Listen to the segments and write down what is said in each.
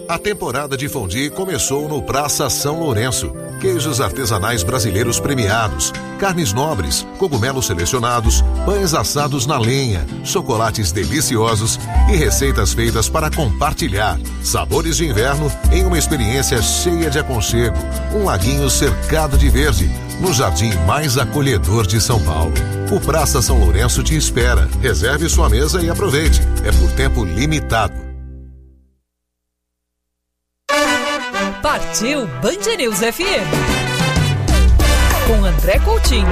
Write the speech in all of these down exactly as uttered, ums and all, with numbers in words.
A temporada de fondue começou no Praça São Lourenço. Queijos artesanais brasileiros premiados, carnes nobres, cogumelos selecionados, pães assados na lenha, chocolates deliciosos e receitas feitas para compartilhar. Sabores de inverno em uma experiência cheia de aconchego. Um laguinho cercado de verde, no jardim mais acolhedor de São Paulo. O Praça São Lourenço te espera. Reserve sua mesa e aproveite. É por tempo limitado. Partiu Band News F M com André Coutinho.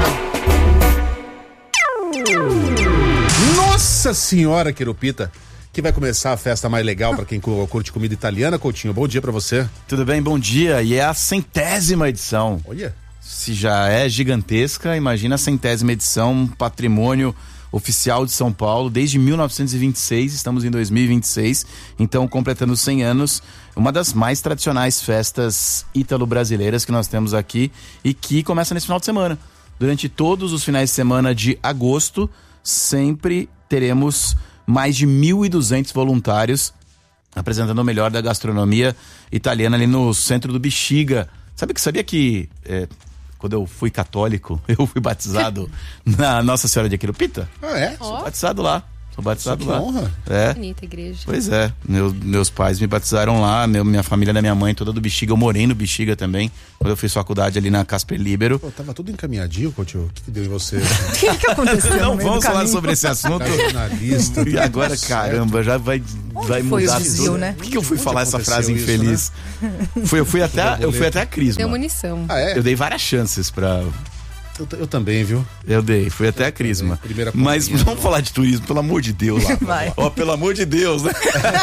Nossa Senhora, Querupita, que vai começar a festa mais legal para quem curte comida italiana. Coutinho, bom dia para você. Tudo bem, bom dia. E é a centésima edição. Olha. Se já é gigantesca, imagina a centésima edição, patrimônio oficial de São Paulo, desde mil novecentos e vinte e seis, estamos em dois mil e vinte e seis, então completando cem anos, uma das mais tradicionais festas ítalo-brasileiras que nós temos aqui e que começa nesse final de semana. Durante todos os finais de semana de agosto, sempre teremos mais de mil e duzentos voluntários apresentando o melhor da gastronomia italiana ali no centro do Bexiga. Sabe que sabia que... É, quando eu fui católico, eu fui batizado na Nossa Senhora de Querupita. Ah, é? Sou batizado lá. Sou batizado Nossa, lá. Que honra. É. Bonita igreja. Pois é. Meu, meus pais me batizaram lá, meu, minha família da minha mãe toda do Bexiga. Eu morei no Bexiga também, quando eu fiz faculdade ali na Casper Libero. Pô, tava tudo encaminhadinho, Coutinho. O que, que deu em você? O que, que aconteceu? Não vamos falar sobre esse assunto. Tá jornalista. E agora, caramba, já vai, vai foi mudar o desvio, tudo. né? Por que, que eu fui Onde falar essa frase aconteceu infeliz? Isso, né? Foi, eu, fui até, eu fui até a Crisma. Deu munição. Ah, é? Eu dei várias chances pra... Eu, eu também, viu? Eu dei, fui até a Crisma. Primeira Mas cozinha, vamos falar de turismo, pelo amor de Deus. Lá. Vai. Ó, pelo amor de Deus, né?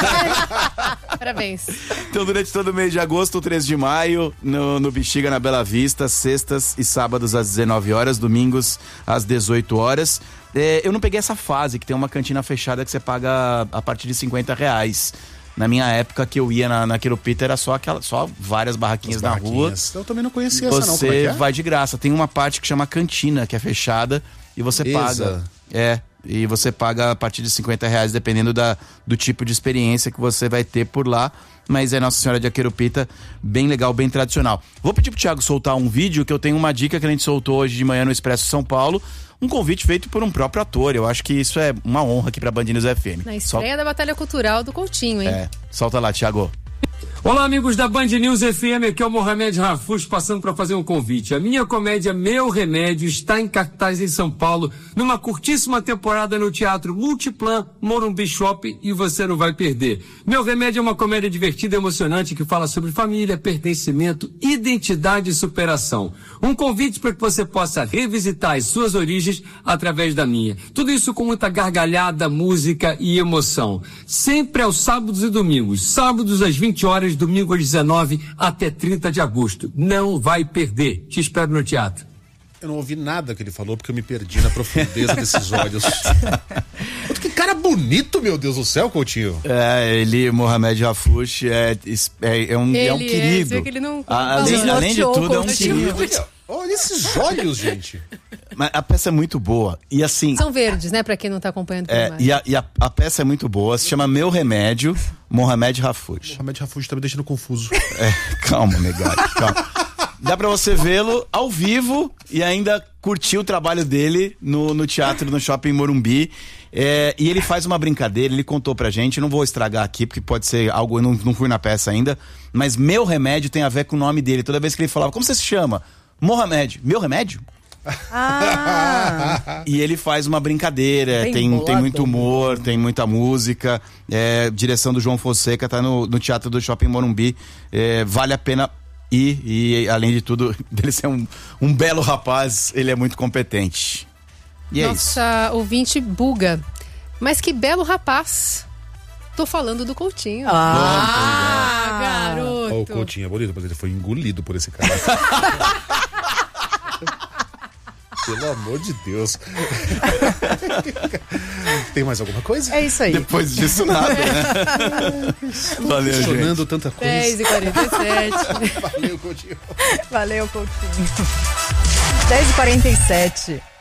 Parabéns. Então, durante todo o mês de agosto, treze de maio, no, no Bexiga, na Bela Vista, sextas e sábados às dezenove horas, domingos às dezoito horas. É, eu não peguei essa fase, que tem uma cantina fechada que você paga a partir de cinquenta reais. Na minha época que eu ia na, na Querupita, era só, aquela, só várias barraquinhas, na rua. Eu também não conhecia essa não, Você como é que é? vai de graça. Tem uma parte que chama cantina, que é fechada, e você Exa. paga. É, e você paga a partir de cinquenta reais, dependendo da, do tipo de experiência que você vai ter por lá. Mas é Nossa Senhora de Querupita, bem legal, bem tradicional. Vou pedir pro Thiago soltar um vídeo, que eu tenho uma dica que a gente soltou hoje de manhã no Expresso São Paulo. Um convite feito por um próprio ator. Eu acho que isso é uma honra aqui pra Band News F M. Na estreia Sol... da Batalha Cultural do Coutinho, hein? É, solta lá, Thiago. Olá, amigos da Band News F M, aqui é o Mohamed Rafuz passando para fazer um convite. A minha comédia Meu Remédio está em cartaz em São Paulo, numa curtíssima temporada no Teatro Multiplan, Morumbi Shopping, e você não vai perder. Meu Remédio é uma comédia divertida e emocionante que fala sobre família, pertencimento, identidade e superação. Um convite para que você possa revisitar as suas origens através da minha. Tudo isso com muita gargalhada, música e emoção. Sempre aos sábados e domingos. Sábados às vinte horas, domingo às dezenove até trinta de agosto. Não vai perder. Te espero no teatro. Eu não ouvi nada que ele falou porque eu me perdi na profundeza desses olhos. Que cara bonito, meu Deus do céu, Coutinho. É, ele, Mohamed Rafuz, é, é, é, um, Ele é um querido. É, que ele não, A, além, além de tudo, é um querido. Olha, olha esses olhos, gente. Mas a peça é muito boa. E assim. São verdes, né? Pra quem não tá acompanhando. É, e a, e a, a peça é muito boa. Se chama Meu Remédio, Mohamed Rafuz. Mohamed Rafuz tá me deixando confuso. É, calma, negado, calma. Dá pra você vê-lo ao vivo e ainda curtir o trabalho dele no, no teatro, no Shopping Morumbi. É, e ele faz uma brincadeira, ele contou pra gente, não vou estragar aqui, porque pode ser algo, eu não, não fui na peça ainda, mas Meu Remédio tem a ver com o nome dele. Toda vez que ele falava, como você se chama? Mohamed. Meu Remédio? Ah. E ele faz uma brincadeira, Bem tem, tem muito bolado. humor, tem muita música, é, direção do João Fonseca, tá no, no Teatro do Shopping Morumbi, é, vale a pena ir, e além de tudo, dele ser um, um belo rapaz, ele é muito competente. E é isso. Nossa ouvinte buga. Mas que belo rapaz. Tô falando do Coutinho. Ah, garoto. Ó, o Coutinho é bonito, mas ele foi engolido por esse cara. Pelo amor de Deus. Tem mais alguma coisa? É isso aí. Depois disso, nada, né? Valeu, gente. Questionando tanta coisa. dez e quarenta e sete. Valeu, Coutinho. Valeu, Coutinho. dez e quarenta e sete.